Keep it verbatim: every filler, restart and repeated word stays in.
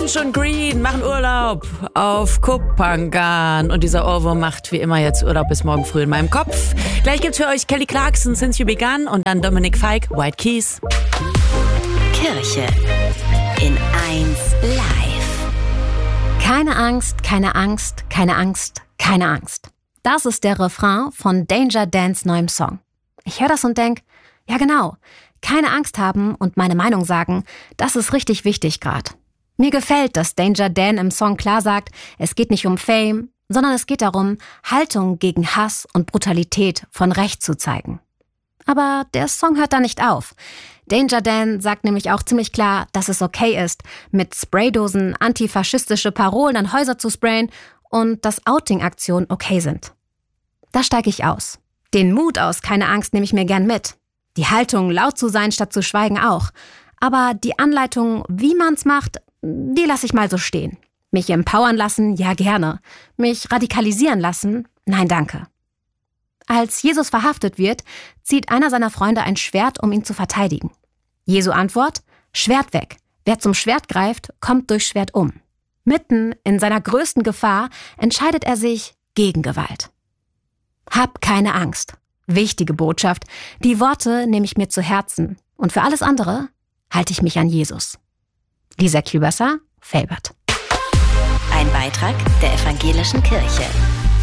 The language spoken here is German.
Orange und Green machen Urlaub auf Kopangan. Und dieser Ohrwurm macht wie immer jetzt Urlaub bis morgen früh in meinem Kopf. Gleich gibt's für euch Kelly Clarkson, Since You Begun und dann Dominic Fike, White Keys. Kirche in eins live. Keine Angst, keine Angst, keine Angst, keine Angst. Das ist der Refrain von Danger Dans neuem Song. Ich höre das und denk, ja genau, keine Angst haben und meine Meinung sagen, das ist richtig wichtig gerade. Mir gefällt, dass Danger Dan im Song klar sagt, es geht nicht um Fame, sondern es geht darum, Haltung gegen Hass und Brutalität von Recht zu zeigen. Aber der Song hört da nicht auf. Danger Dan sagt nämlich auch ziemlich klar, dass es okay ist, mit Spraydosen antifaschistische Parolen an Häuser zu sprayen und dass Outing-Aktionen okay sind. Da steige ich aus. Den Mut aus keine Angst nehme ich mir gern mit. Die Haltung, laut zu sein statt zu schweigen auch. Aber die Anleitung, wie man's macht, die lasse ich mal so stehen. Mich empowern lassen, ja gerne. Mich radikalisieren lassen, nein danke. Als Jesus verhaftet wird, zieht einer seiner Freunde ein Schwert, um ihn zu verteidigen. Jesu Antwort? Schwert weg. Wer zum Schwert greift, kommt durch Schwert um. Mitten in seiner größten Gefahr entscheidet er sich gegen Gewalt. Hab keine Angst. Wichtige Botschaft. Die Worte nehme ich mir zu Herzen. Und für alles andere halte ich mich an Jesus. Lisa Kübasser, Felbert. Ein Beitrag der Evangelischen Kirche.